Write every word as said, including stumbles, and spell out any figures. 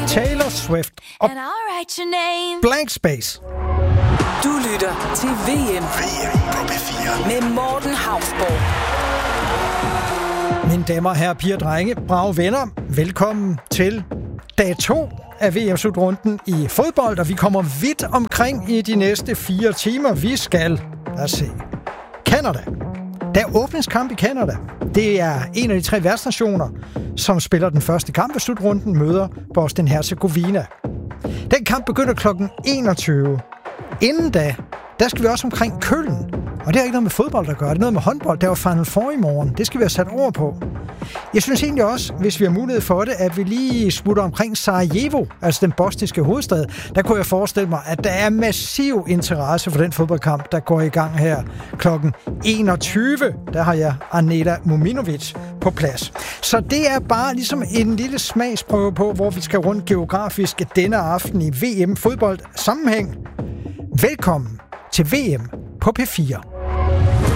Taylor Swift og Blank Space. Du lytter til V M. V M på P fire. Med Morten Hausborg. Mine damer, herrer, piger og drenge, brave venner, velkommen til dag to af V M-slutrunden i fodbold, og vi kommer vidt omkring i de næste fire timer. Vi skal, lad os se, Canada. Der er åbningskamp i Canada. Det er en af de tre værtsnationer, som spiller den første kamp af slutrunden, møder Bosnien-Hercegovina. Den kamp begynder klokken enogtyve. Inden da, der skal vi også omkring Köln. Og det har ikke noget med fodbold at gøre, det er noget med håndbold. Der var Final Four i morgen. Det skal vi have sat ord på. Jeg synes egentlig også, hvis vi har mulighed for det, at vi lige smutter omkring Sarajevo, altså den bosniske hovedstad. Der kunne jeg forestille mig, at der er massiv interesse for den fodboldkamp, der går i gang her klokken enogtyve. Der har jeg Aneta Muminovic på plads. Så det er bare ligesom en lille smagsprøve på, hvor vi skal rundt geografisk denne aften i V M fodbold sammenhæng. Velkommen til V M på P fire.